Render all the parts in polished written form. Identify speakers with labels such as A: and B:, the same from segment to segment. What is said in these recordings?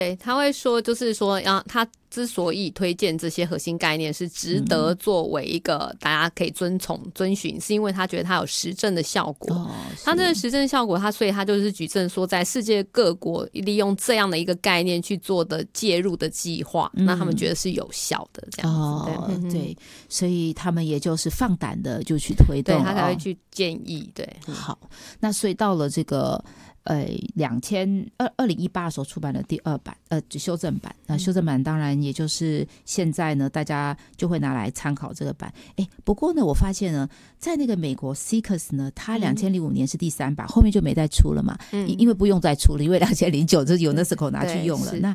A: 对，他会说就是说他之所以推荐这些核心概念是值得作为一个大家可以遵循，是因为他觉得它有实证的效果。他这个实证效果，所以他就是举证说在世界各国利用这样的一个概念去做的介入的计划，那他们觉得是有效的这样子。
B: 对，所以他们也就是放胆的就去推动，
A: 对，他才会去建议。对，
B: 好，那所以到了这个2018的时候出版了第2版修正版。那修正版当然也就是现在呢大家就会拿来参考这个版。不过呢我发现呢在那个美国 CICUS 呢，它2005年是第3版，后面就没再出了嘛，因为不用再出了，因为2009这 UNESCO 拿去用了。那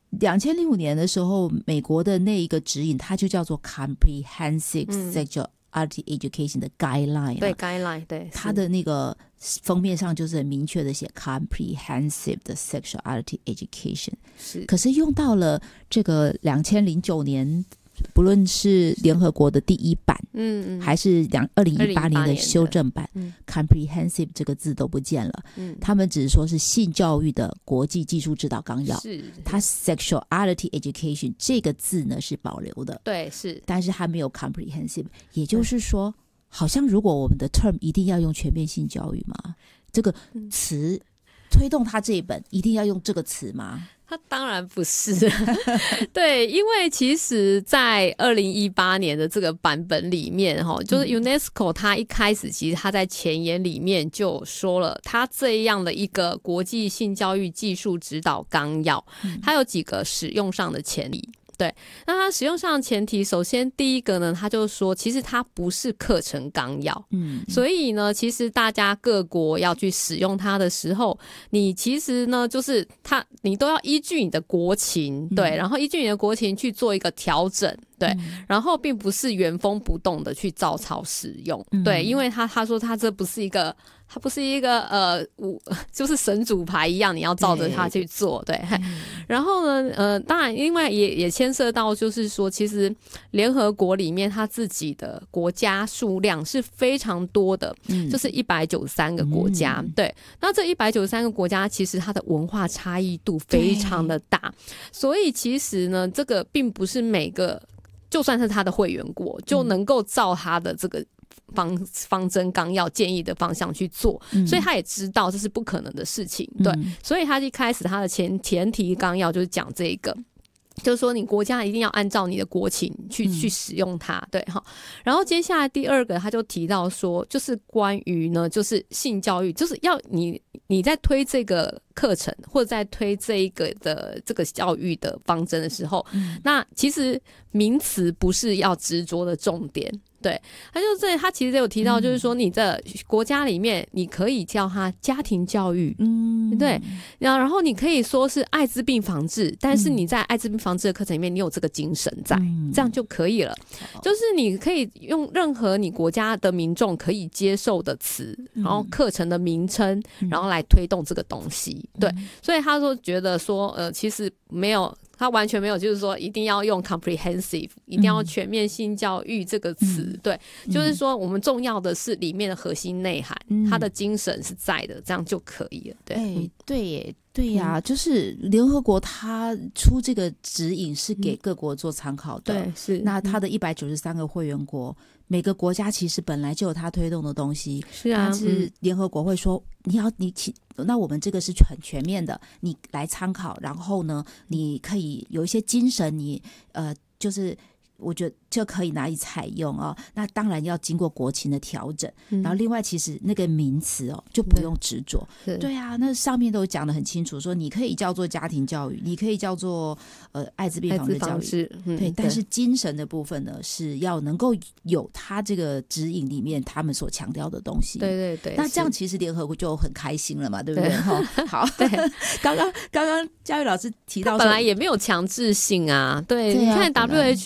B: 2005年的时候美国的那一个指引它就叫做 Comprehensive Sexuality Education 的 guideline，
A: 对 guideline， 对，
B: 它的那个封面上就是很明确的写 comprehensive 的 sexuality education。 可是用到了这个2009年，不论是联合国的第1版还是2018年的修正版，comprehensive 这个字都不见了。他们只是说是性教育的国际技术指导纲要，它 sexuality education 这个字呢是保留的，
A: 对，是，
B: 但是它没有 comprehensive。 也就是说好像如果我们的 term 一定要用全面性教育吗？这个词推动它这一本一定要用这个词吗？
A: 它当然不是。对，因为其实在2018年的这个版本里面就是 UNESCO 它一开始其实它在前言里面就说了，它这样的一个国际性教育技术指导纲要，它有几个使用上的前提。对，那它使用上的前提，首先第一个呢，他就说其实它不是课程纲要，所以呢其实大家各国要去使用它的时候，你其实呢就是你都要依据你的国情，对，然后依据你的国情去做一个调整，对，然后并不是原封不动的去照抄使用，对，因为他说他这不是一个它不是一个就是神主牌一样，你要照着它去做，对。然后呢，当然，因为也牵涉到，就是说，其实联合国里面它自己的国家数量是非常多的，就是193个国家，对。那这193个国家，其实它的文化差异度非常的大，所以其实呢，这个并不是每个，就算是他的会员国，就能够照他的这个方针纲要建议的方向去做，所以他也知道这是不可能的事情，对，所以他一开始他的前提纲要就是讲这个，就是说你国家一定要按照你的国情去使用它，对哈。然后接下来第二个他就提到说，就是关于呢，就是性教育，就是要你在推这个课程或者在推这一个的这个教育的方针的时候，那其实名词不是要执着的重点。对，他其实有提到，就是说你的国家里面，你可以叫它家庭教育，对，然后你可以说是艾滋病防治，但是你在艾滋病防治的课程里面，你有这个精神在，这样就可以了。就是你可以用任何你国家的民众可以接受的词，然后课程的名称，然后来推动这个东西。对，所以他说觉得说，其实没有。他完全没有就是说一定要用 comprehensive 一定要全面性教育这个词，对，就是说我们重要的是里面的核心内涵，它的精神是在的，这样就可以了。对，
B: 对耶，对呀，就是联合国它出这个指引是给各国做参考的，
A: 对，是。
B: 那它的193个会员国，每个国家其实本来就有它推动的东西，
A: 是啊，
B: 但是联合国会说那我们这个是很全面的，你来参考，然后呢你可以有一些精神，你就是我觉得就可以拿来采用哦。那当然要经过国情的调整，然后另外其实那个名词就不用执着，对啊，那上面都讲得很清楚，说你可以叫做家庭教育，你可以叫做艾滋病防治教育，对，但是精神的部分呢是要能够有他这个指引里面他们所强调的东西，
A: 对对对。
B: 那这样其实联合国就很开心了嘛，对不对？好，对，刚刚佳玉老师提到说
A: 本来也没有强制性啊，对，你看 WHO 或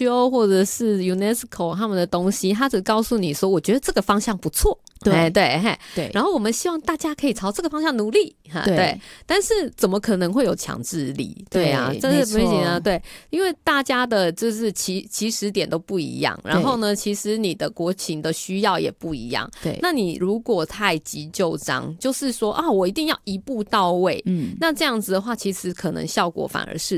A: 或者是 UNESCO 他们的东西，他只告诉你说我觉得这个方向不错，
B: 对
A: 对，然后我们希望大家可以朝这个方向努力，对，但是怎么可能会有强制力？对啊，这是不行啊，对，因为大家的就是起始点都不一样，然后呢，其实你的国情的需要也不一样，
B: 对，
A: 那你如果太急就章，就是说啊，我一定要一步到位，那这样子的话，其实可能效果反而是